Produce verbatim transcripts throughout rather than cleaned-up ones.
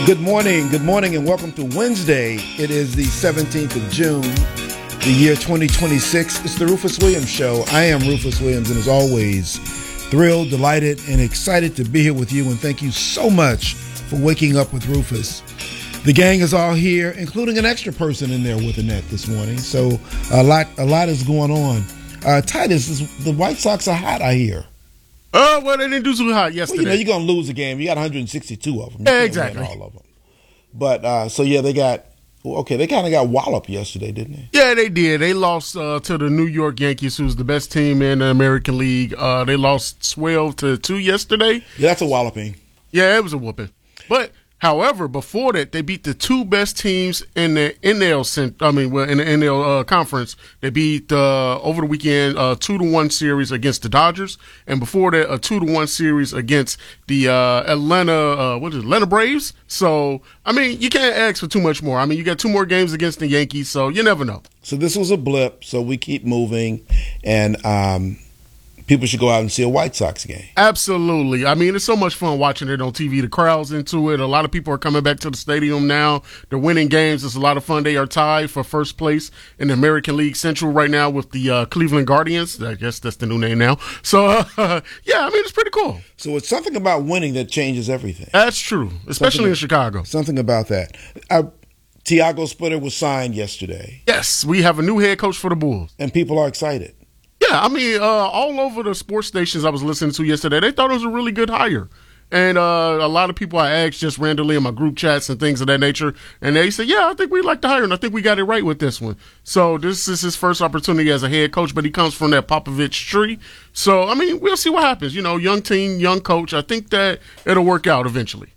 Good morning, good morning, and welcome to Wednesday. It is the seventeenth of June, the year twenty twenty-six. It's the Rufus Williams Show. I am Rufus Williams, and as always, thrilled, delighted, and excited to be here with you, and thank you so much for waking up with Rufus. The gang is all here, including an extra person in there with Annette this morning, so a lot a lot is going on. Uh, Titus, this, the White Sox are hot, I hear. Oh, well, they didn't do so hot yesterday. Well, you know, you're going to lose a game. You got one hundred sixty-two of them. You yeah, can't exactly. win all of them. But, uh, so, yeah, they got, okay, they kind of got walloped yesterday, didn't they? Yeah, they did. They lost uh, to the New York Yankees, who's the best team in the American League. Uh, they lost twelve to two yesterday. Yeah, that's a walloping. Yeah, it was a whooping. But, however, before that, they beat the two best teams in the N L. I mean, well, in the N L uh, conference. They beat uh, over the weekend a two to one series against the Dodgers, and before that, a two to one series against the uh, Atlanta uh, what is it, Atlanta Braves. So, I mean, you can't ask for too much more. I mean, you got two more games against the Yankees, so you never know. So this was a blip. So we keep moving, and um, people should go out and see a White Sox game. Absolutely. I mean, it's so much fun watching it on T V. The crowd's into it. A lot of people are coming back to the stadium now. They're winning games. It's a lot of fun. They are tied for first place in the American League Central right now with the uh, Cleveland Guardians. I guess that's the new name now. So, uh, yeah, I mean, it's pretty cool. So it's something about winning that changes everything. That's true, especially something, in Chicago. Something about that. Uh, Tiago Splitter was signed yesterday. Yes, we have a new head coach for the Bulls. And people are excited. Yeah, I mean, uh, all over the sports stations I was listening to yesterday, they thought it was a really good hire. And uh, a lot of people I asked just randomly in my group chats and things of that nature, and they said, yeah, I think we like the hire, and I think we got it right with this one. So this is his first opportunity as a head coach, but he comes from that Popovich tree. So, I mean, we'll see what happens. You know, young team, young coach. I think that it'll work out eventually.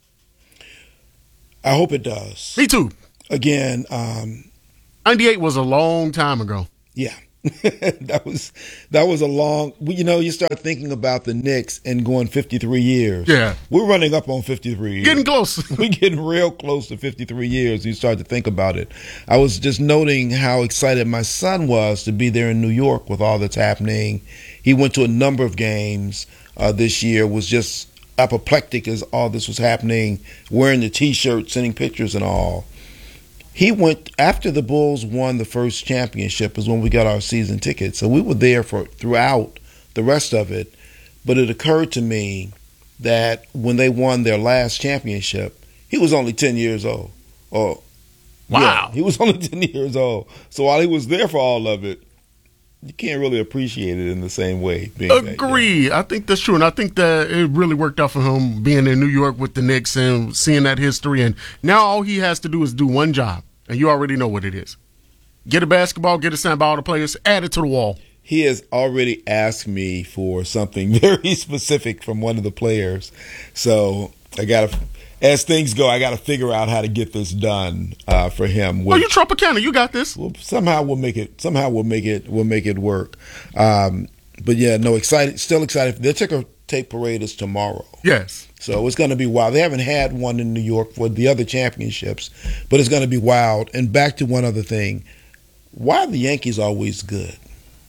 I hope it does. Me too. Again, um, ninety-eight was a long time ago. Yeah. that was that was a long. You know, you start thinking about the Knicks and going fifty-three years. Yeah, we're running up on fifty-three years. Getting close. We're getting real close to fifty-three years. You start to think about it. I was just noting how excited my son was to be there in New York with all that's happening. He went to a number of games uh, this year. Was just apoplectic as all this was happening. Wearing the T-shirt, sending pictures, and all. He went after the Bulls won the first championship is when we got our season tickets. So we were there for throughout the rest of it. But it occurred to me that when they won their last championship, he was only ten years old. Oh, wow. Yeah, he was only ten years old. So while he was there for all of it, you can't really appreciate it in the same way. Being Agree. I think that's true. And I think that it really worked out for him being in New York with the Knicks and seeing that history. And now all he has to do is do one job. And you already know what it is. Get a basketball, get a signed by all the players, add it to the wall. He has already asked me for something very specific from one of the players. So I got to, as things go, I got to figure out how to get this done uh, for him. Which, oh, you Tropicana, you got this. Well, somehow we'll make it. Somehow we'll make it. We'll make it work. Um, but yeah, no, excited. Still excited. The ticker tape parade is tomorrow. Yes. So it's going to be wild. They haven't had one in New York for the other championships, but it's going to be wild. And back to one other thing. Why are the Yankees always good?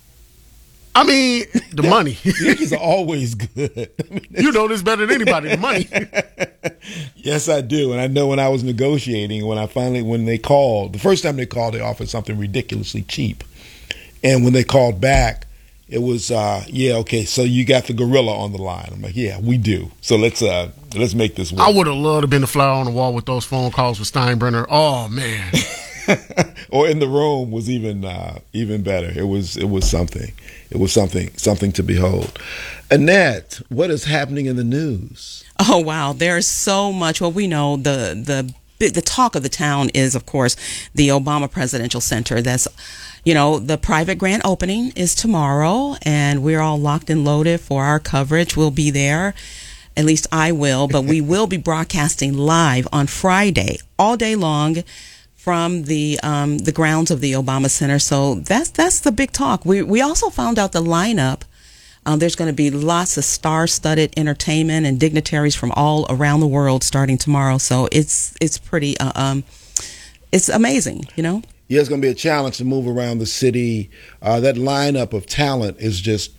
I mean, the money. The Yankees are always good. I mean, you know this better than anybody, the money. Yes, I do. And I know when I was negotiating, when I finally, when they called, the first time they called, they offered something ridiculously cheap. And when they called back, it was, uh, yeah, okay, so you got the gorilla on the line. I'm like, yeah, we do. So let's uh, let's make this work. I would have loved to have been the flower on the wall with those phone calls with Steinbrenner. Oh, man. Or in the room was even uh, even better. It was it was something. It was something something to behold. Annette, what is happening in the news? Oh, wow. There's so much. Well, we know the the the talk of the town is, of course, the Obama Presidential Center. That's, you know, the private grand opening is tomorrow, and we're all locked and loaded for our coverage. We'll be there. At least I will, but we will be broadcasting live on Friday all day long from the um, the grounds of the Obama Center. So that's that's the big talk. We we also found out the lineup. Um, there's going to be lots of star-studded entertainment and dignitaries from all around the world starting tomorrow. So it's it's pretty uh, um, it's amazing, you know. Yeah, it's going to be a challenge to move around the city. Uh, that lineup of talent is just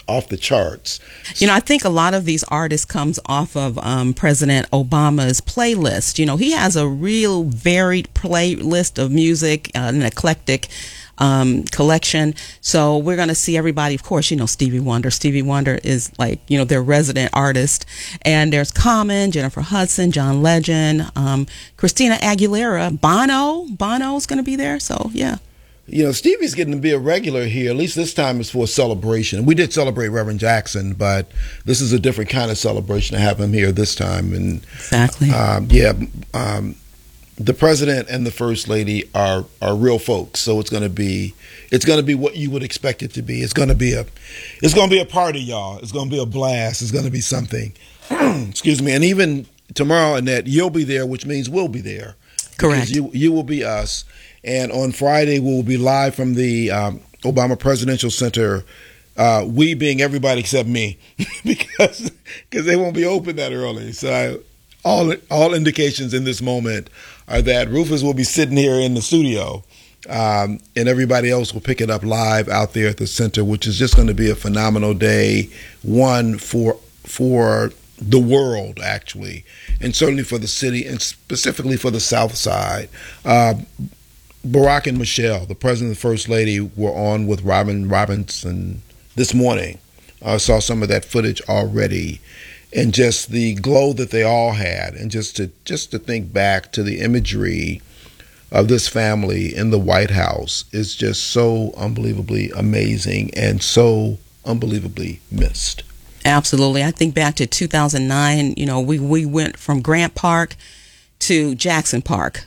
off the charts. You know, I think a lot of these artists comes off of um, President Obama's playlist. You know, he has a real varied playlist of music, uh, an eclectic um, collection. So we're going to see everybody, of course, you know, Stevie Wonder. Stevie Wonder is like, you know, their resident artist. And there's Common, Jennifer Hudson, John Legend, um, Christina Aguilera, Bono. Bono's going to be there. So, yeah. You know, Stevie's getting to be a regular here. At least this time it's for a celebration. We did celebrate Reverend Jackson, but this is a different kind of celebration to have him here this time. And exactly. Um, yeah, um, the president and the first lady are are real folks. So it's going to be it's going to be what you would expect it to be. It's going to be a it's going to be a party, y'all. It's going to be a blast. It's going to be something. Excuse me. And even tomorrow, Annette, you'll be there, which means we'll be there. Correct. Because you you will be us. And on Friday, we'll be live from the um, Obama Presidential Center, uh, we being everybody except me, because because they won't be open that early. So I, all all indications in this moment are that Rufus will be sitting here in the studio, um, and everybody else will pick it up live out there at the center, which is just going to be a phenomenal day, one for for the world, actually, and certainly for the city, and specifically for the South Side. Uh, Barack and Michelle, the president and the first lady, were on with Robin Robinson this morning. I saw some of that footage already, and just the glow that they all had, and just to just to think back to the imagery of this family in the White House is just so unbelievably amazing and so unbelievably missed. Absolutely. I think back to two thousand nine, you know, we, we went from Grant Park to Jackson Park.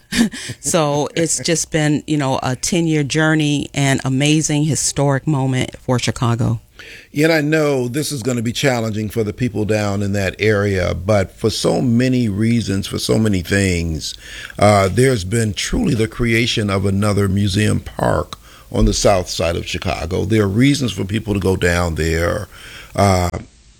So it's just been, you know, a ten-year journey and amazing historic moment for Chicago. Yet I know this is going to be challenging for the people down in that area, but for so many reasons, for so many things, uh, there's been truly the creation of another museum park on the south side of Chicago. There are reasons for people to go down there. Uh,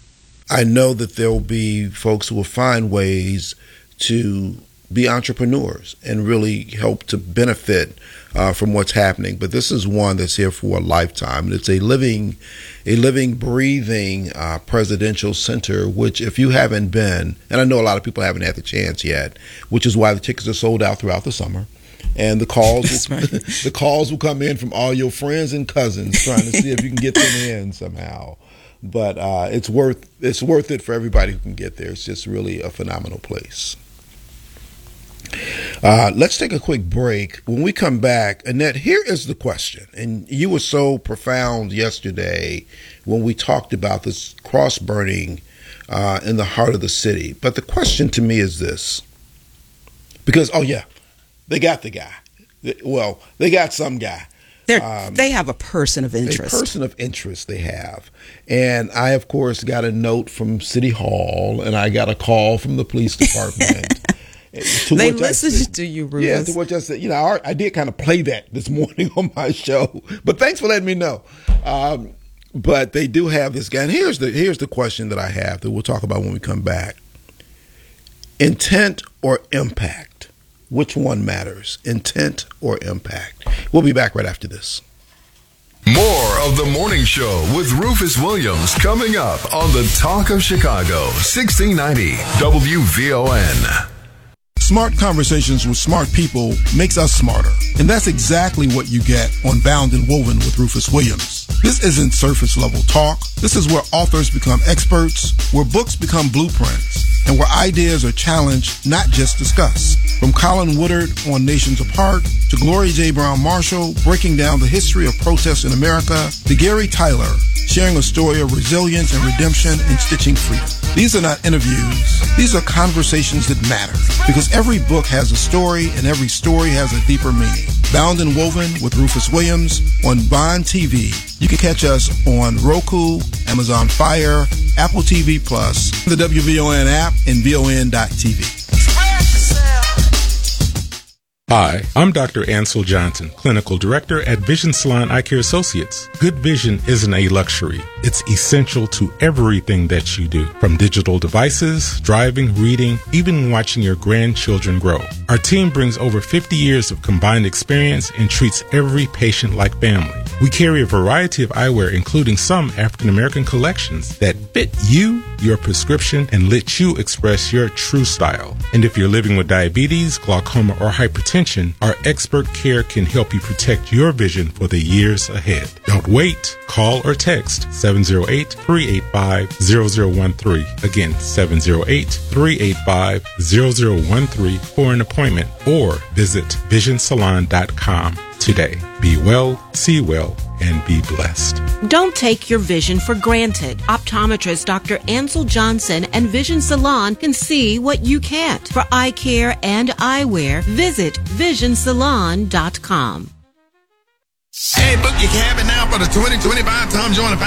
I know that there will be folks who will find ways to be entrepreneurs and really help to benefit uh, from what's happening. But this is one that's here for a lifetime. And it's a living, a living, breathing uh, presidential center, which if you haven't been, and I know a lot of people haven't had the chance yet, which is why the tickets are sold out throughout the summer. And the calls, will, right. the calls will come in from all your friends and cousins trying to see if you can get them in somehow. But uh, it's worth it's worth it for everybody who can get there. It's just really a phenomenal place. Uh, let's take a quick break. When we come back, Annette, here is the question. And you were so profound yesterday when we talked about this cross burning uh, in the heart of the city. But the question to me is this. Because, oh, yeah, they got the guy. Well, they got some guy. Um, they have a person of interest. A person of interest they have. And I, of course, got a note from City Hall, and I got a call from the police department. They listened to you, Rufus. Yeah, to what I said. You know, I, I did kind of play that this morning on my show, but thanks for letting me know. Um, but they do have this guy, and here's the here's the question that I have that we'll talk about when we come back: intent or impact? Which one matters, intent or impact? We'll be back right after this. More of The Morning Show with Rufus Williams coming up on the Talk of Chicago, sixteen ninety W V O N. Smart conversations with smart people makes us smarter. And that's exactly what you get on Bound and Woven with Rufus Williams. This isn't surface level talk. This is where authors become experts, where books become blueprints, and where ideas are challenged, not just discussed. From Colin Woodard on Nations Apart, to Gloria J. Brown Marshall breaking down the history of protests in America, to Gary Tyler sharing a story of resilience and redemption and stitching freedom. These are not interviews. These are conversations that matter, because every book has a story and every story has a deeper meaning. Bound and Woven with Rufus Williams on Bond T V. You can catch us on Roku, Amazon Fire, Apple T V Plus, the W V O N app, and V O N dot T V. Hi, I'm Doctor Ansel Johnson, Clinical Director at Vision Salon Eye Care Associates. Good vision isn't a luxury. It's essential to everything that you do, from digital devices, driving, reading, even watching your grandchildren grow. Our team brings over fifty years of combined experience and treats every patient like family. We carry a variety of eyewear, including some African American collections that fit you, your prescription, and let you express your true style. And if you're living with diabetes, glaucoma, or hypertension, our expert care can help you protect your vision for the years ahead. Don't wait. Call or text seven oh eight, three eight five, zero zero one three. Again, seven oh eight, three eight five, zero zero one three for an appointment, or visit vision salon dot com today. Be well, see well, and be blessed. Don't take your vision for granted. Optometrist Doctor Ansel Johnson and Vision Salon can see what you can't. For eye care and eyewear, visit vision salon dot com. Hey, book your cabin now for the twenty twenty-five Tom Joyner